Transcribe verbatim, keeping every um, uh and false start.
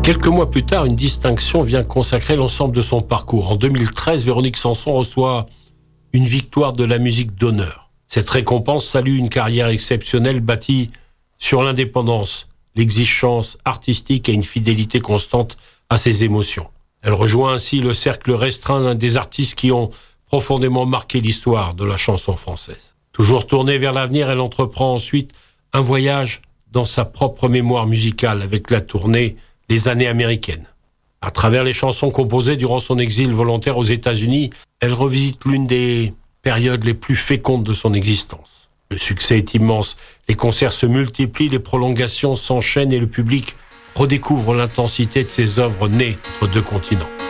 Quelques mois plus tard, une distinction vient consacrer l'ensemble de son parcours. En deux mille treize, Véronique Sanson reçoit une victoire de la musique d'honneur. Cette récompense salue une carrière exceptionnelle bâtie sur l'indépendance, l'exigence artistique et une fidélité constante à ses émotions. Elle rejoint ainsi le cercle restreint d'un des artistes qui ont profondément marqué l'histoire de la chanson française. Toujours tournée vers l'avenir, elle entreprend ensuite un voyage dans sa propre mémoire musicale avec la tournée Les années américaines. À travers les chansons composées durant son exil volontaire aux États-Unis, elle revisite l'une des périodes les plus fécondes de son existence. Le succès est immense, les concerts se multiplient, les prolongations s'enchaînent et le public redécouvre l'intensité de ses œuvres nées entre deux continents.